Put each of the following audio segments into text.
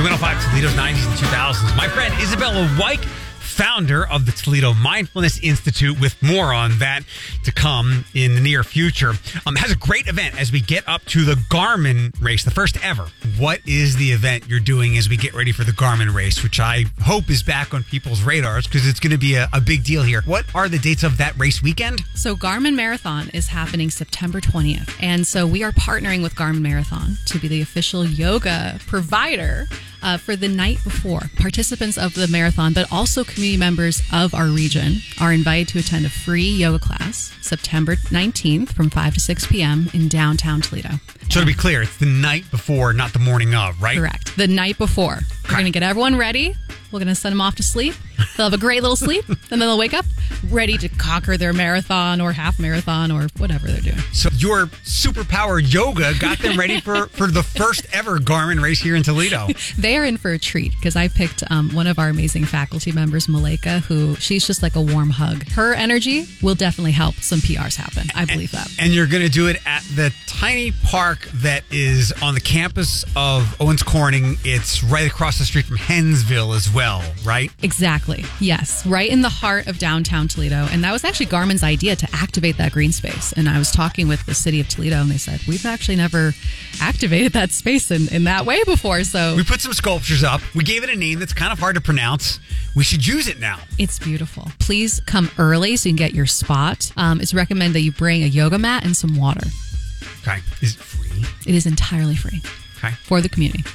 105 Toledo's 90s and 2000s. My friend Isabella White, founder of the Toledo Mindfulness Institute, with more on that to come in the near future. Has a great event as we get up to the Garmin race, the first ever. What is the event you're doing as we get ready for the Garmin race, which I hope is back on people's radars because it's going to be a big deal here. What are the dates of that race weekend? So Garmin Marathon is happening September 20th. And so we are partnering with Garmin Marathon to be the official yoga provider for the night before. Participants of the marathon, but also community members of our region, are invited to attend a free yoga class September 19th from 5 to 6 p.m. in downtown Toledo. So to be clear, it's the night before, not the morning of, right? Correct. The night before. We're going to get everyone ready. We're going to send them off to sleep. They'll have a great little sleep, and then they'll wake up ready to conquer their marathon or half marathon or whatever they're doing. So your superpower yoga got them ready for the first ever Garmin race here in Toledo. They are in for a treat because I picked one of our amazing faculty members, Malika, who she's just like a warm hug. Her energy will definitely help some PRs happen. I believe that. And you're going to do it at the tiny park that is on the campus of Owens Corning. It's right across the street from Hensville as well, right? Exactly. Yes. Right in the heart of downtown Toledo. And that was actually Garmin's idea to activate that green space. And I was talking with the city of Toledo and they said, we've actually never activated that space in that way before. So we put some sculptures up. We gave it a name that's kind of hard to pronounce. We should use it now. It's beautiful. Please come early so you can get your spot. It's recommended that you bring a yoga mat and some water. Okay. Is it free? It is entirely free. Okay. For the community.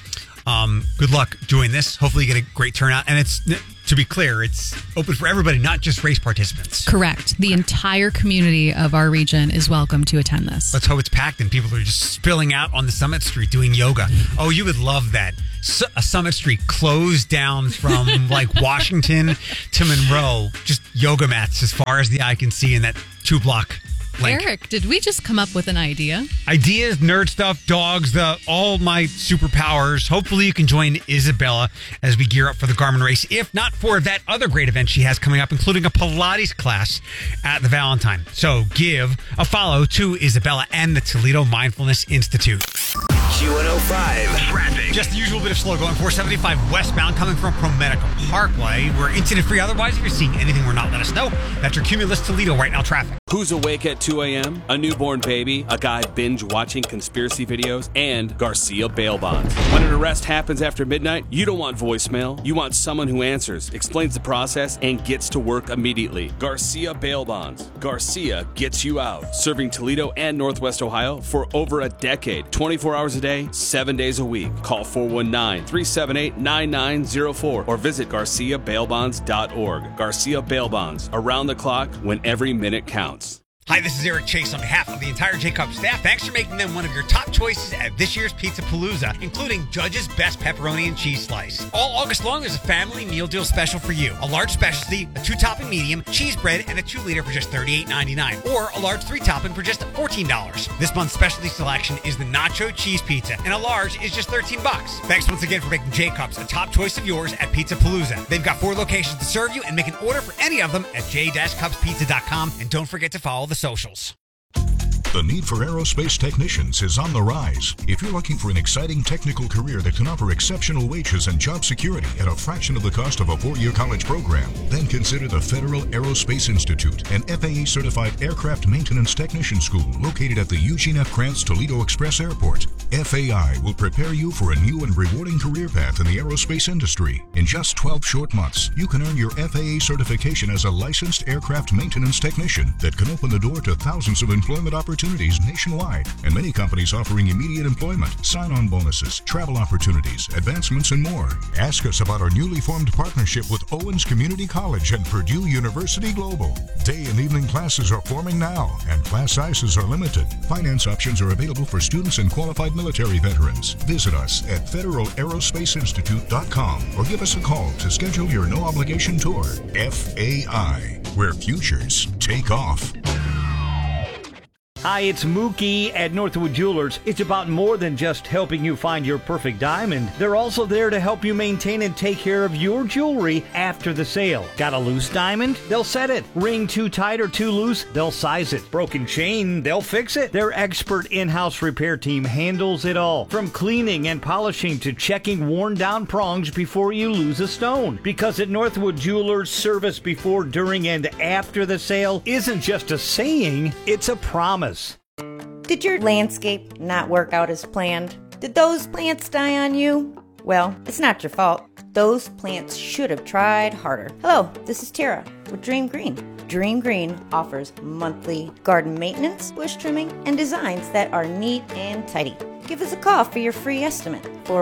Good luck doing this. Hopefully you get a great turnout. And it's, to be clear, it's open for everybody, not just race participants. Correct. The entire community of our region is welcome to attend this. Let's hope it's packed and people are just spilling out on the Summit Street doing yoga. Oh, you would love that. A Summit Street closed down from like Washington to Monroe. Just yoga mats as far as the eye can see in that 2-block link. Eric, did we just come up with an idea? Ideas, nerd stuff, dogs, all my superpowers. Hopefully you can join Isabella as we gear up for the Garmin race, if not for that other great event she has coming up, including a Pilates class at the Valentine. So give a follow to Isabella and the Toledo Mindfulness Institute. Q105 traffic. Just the usual bit of slow going. 475 westbound coming from ProMedical Parkway. We're incident free otherwise. If you're seeing anything we're not, let us know. That's your Cumulus Toledo right now traffic. Who's awake at 2 a.m.? A newborn baby, a guy binge-watching conspiracy videos, and Garcia bail bonds. When an arrest happens after midnight, you don't want voicemail. You want someone who answers, explains the process, and gets to work immediately. Garcia bail bonds. Garcia gets you out. Serving Toledo and Northwest Ohio for over a decade. 24 hours a day, 7 days a week. Call 419-378-9904 or visit GarciaBailBonds.org. Garcia Bail Bonds. Around the clock when every minute counts. Hi, this is Eric Chase on behalf of the entire J-Cup staff. Thanks for making them one of your top choices at this year's Pizza Palooza, including Judge's Best Pepperoni and Cheese Slice. All August long, there's a family meal deal special for you. A large specialty, a 2-topping medium, cheese bread, and a 2-liter for just $38.99. Or a large 3-topping for just $14. This month's specialty selection is the Nacho Cheese Pizza, and a large is just $13. Thanks once again for making J-Cups a top choice of yours at Pizza Palooza. They've got 4 locations to serve you, and make an order for any of them at j-cupspizza.com. And don't forget to follow the socials. The need for aerospace technicians is on the rise. If you're looking for an exciting technical career that can offer exceptional wages and job security at a fraction of the cost of a 4-year college program, then consider the Federal Aerospace Institute, an FAA-certified aircraft maintenance technician school located at the Eugene F. Krantz Toledo Express Airport. FAI will prepare you for a new and rewarding career path in the aerospace industry. In just 12 short months, you can earn your FAA certification as a licensed aircraft maintenance technician that can open the door to thousands of employment opportunities nationwide, and many companies offering immediate employment, sign-on bonuses, travel opportunities, advancements, and more. Ask us about our newly formed partnership with Owens Community College and Purdue University Global. Day and evening classes are forming now, and class sizes are limited. Finance options are available for students and qualified military veterans. Visit us at federalaerospaceinstitute.com or give us a call to schedule your no-obligation tour. FAI, where futures take off. Hi, it's Mookie at Northwood Jewelers. It's about more than just helping you find your perfect diamond. They're also there to help you maintain and take care of your jewelry after the sale. Got a loose diamond? They'll set it. Ring too tight or too loose? They'll size it. Broken chain? They'll fix it. Their expert in-house repair team handles it all. From cleaning and polishing to checking worn down prongs before you lose a stone. Because at Northwood Jewelers, service before, during, and after the sale isn't just a saying, it's a promise. Did your landscape not work out as planned? Did those plants die on you? Well, it's not your fault. Those plants should have tried harder. Hello, this is Tara with Dream Green. Dream Green offers monthly garden maintenance, bush trimming, and designs that are neat and tidy. Give us a call for your free estimate,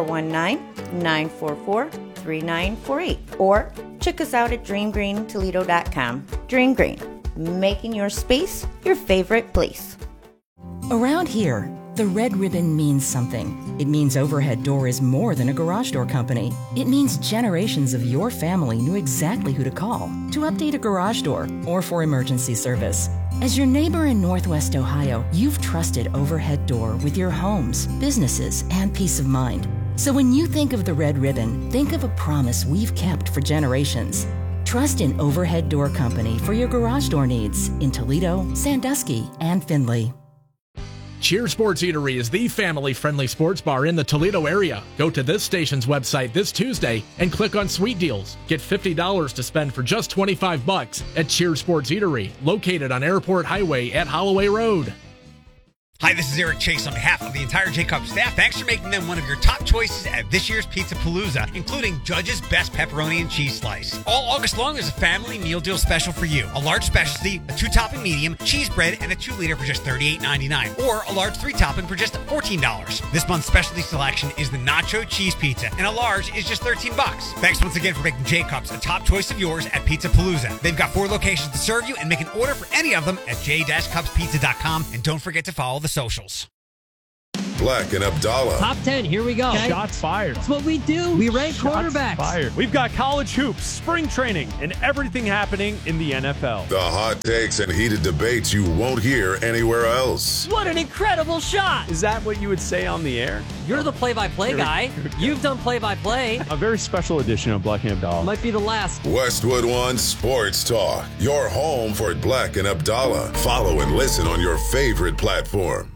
419-944-3948, or check us out at dreamgreentoledo.com. Dream Green, making your space your favorite place. Around here, the red ribbon means something. It means Overhead Door is more than a garage door company. It means generations of your family knew exactly who to call to update a garage door or for emergency service. As your neighbor in Northwest Ohio, you've trusted Overhead Door with your homes, businesses, and peace of mind. So when you think of the red ribbon, think of a promise we've kept for generations. Trust in Overhead Door Company for your garage door needs in Toledo, Sandusky, and Findlay. Cheer Sports Eatery is the family-friendly sports bar in the Toledo area. Go to this station's website this Tuesday and click on Sweet Deals. Get $50 to spend for just $25 at Cheer Sports Eatery, located on Airport Highway at Holloway Road. Hi, this is Eric Chase on behalf of the entire J-Cup staff. Thanks for making them one of your top choices at this year's Pizza Palooza, including Judge's Best Pepperoni and Cheese Slice. All August long, there's a family meal deal special for you. A large specialty, a 2-topping medium, cheese bread, and a 2-liter for just $38.99, or a large 3-topping for just $14. This month's specialty selection is the Nacho Cheese Pizza, and a large is just $13. Thanks once again for making J-Cups a top choice of yours at Pizza Palooza. They've got 4 locations to serve you, and make an order for any of them at j-cupspizza.com, and don't forget to follow the socials. Black and Abdallah. Top 10, here we go. Okay. Shots fired. That's what we do. We rank quarterbacks. Fired. We've got college hoops, spring training, and everything happening in the NFL. The hot takes and heated debates you won't hear anywhere else. What an incredible shot. Is that what you would say on the air? You're the play-by-play guy. You've done play-by-play. A very special edition of Black and Abdallah. Might be the last. Westwood One Sports Talk. Your home for Black and Abdallah. Follow and listen on your favorite platform.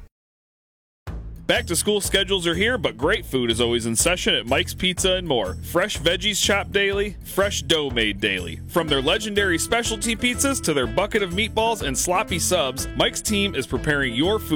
Back to school schedules are here, but great food is always in session at Mike's Pizza and More. Fresh veggies chopped daily, fresh dough made daily. From their legendary specialty pizzas to their bucket of meatballs and sloppy subs, Mike's team is preparing your food